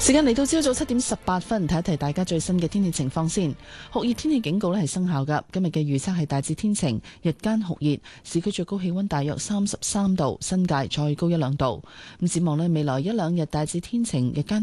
時間嚟到朝早7:18，睇一睇大家最新嘅天氣情況先。酷熱天氣警告咧係生效噶。今日嘅預測係大致天晴，日間酷熱，市區最高氣溫大約33度，新界再高1-2度。咁展望咧，未來1-2日大致天晴，日間